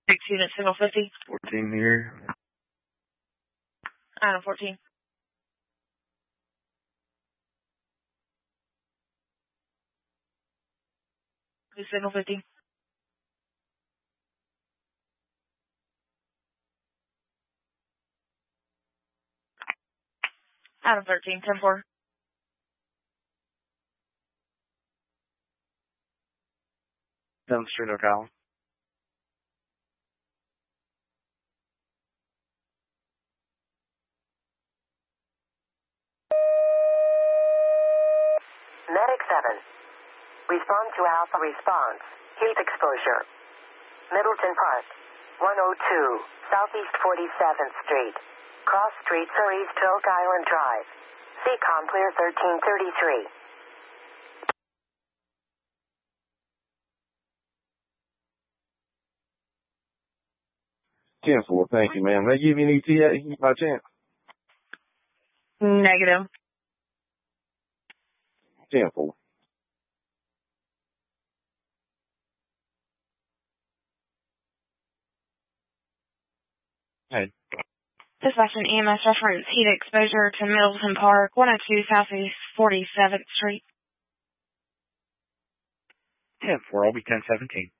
6 units, signal 50. 14 here. Item 14. Signal 50. Item 13, 10-4. Down the street, Ocala. Medic 7. Respond to Alpha response. Heat exposure. Middleton Park, 102, Southeast 47th Street. Cross Street, Surrey, Oak Island Drive. CCOM clear 1333. 10-4, thank you, ma'am. They give you an ETA by chance? Negative. 10-4. Hey. Dispatching EMS reference heat exposure to Middleton Park, 102 Southeast 47th Street. 10-4, I'll be 10-17.